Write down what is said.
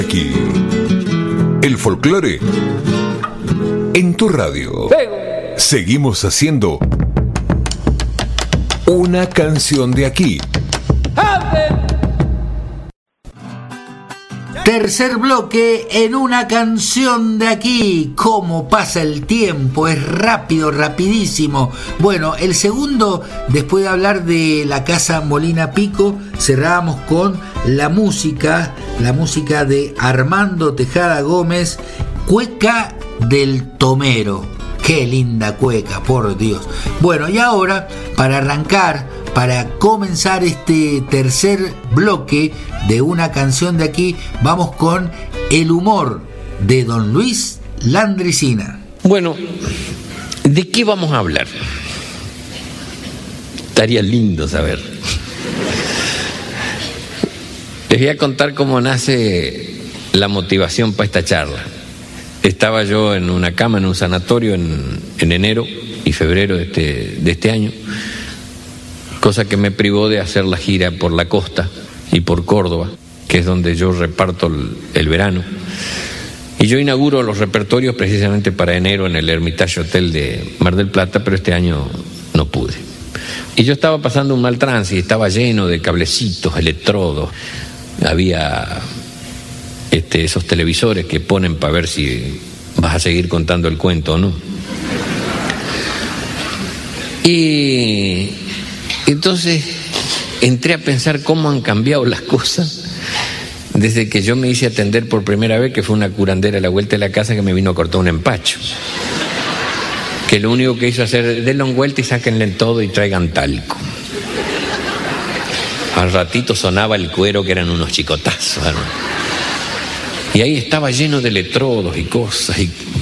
Aquí, el folclore en tu radio. Seguimos haciendo una canción de aquí. Tercer bloque en una canción de aquí. ¿Cómo pasa el tiempo? Es rápido, rapidísimo. Bueno, el segundo, después de hablar de la Casa Molina Pico, cerrábamos con la música de Armando Tejada Gómez, Cueca del Tomero. Qué linda cueca, por Dios. Bueno, y ahora, para arrancar, para comenzar este tercer bloque de una canción de aquí, vamos con el humor de don Luis Landricina. Bueno, ¿de qué vamos a hablar? Estaría lindo saber. Les voy a contar cómo nace la motivación para esta charla. Estaba yo en una cama, en un sanatorio, en enero y febrero de este año, cosa que me privó de hacer la gira por la costa y por Córdoba, que es donde yo reparto el verano. Y yo inauguro los repertorios precisamente para enero en el Hermitage Hotel de Mar del Plata, pero este año no pude. Y yo estaba pasando un mal trance y estaba lleno de cablecitos, electrodos. Había esos televisores que ponen para ver si vas a seguir contando el cuento o no. Y entonces entré a pensar cómo han cambiado las cosas desde que yo me hice atender por primera vez, que fue una curandera a la vuelta de la casa que me vino a cortar un empacho. Que lo único que hizo hacer, denle un vuelta y sáquenle todo y traigan talco. Al ratito sonaba el cuero, que eran unos chicotazos, ¿no? Y ahí estaba lleno de electrodos y cosas, y